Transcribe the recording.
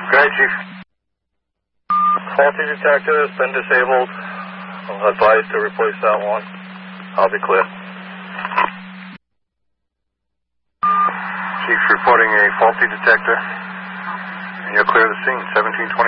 Go ahead, Chief. Faulty detector has been disabled. I'll advise to replace that one. I'll be clear. Chief reporting a faulty detector. And you'll clear the scene, 1720.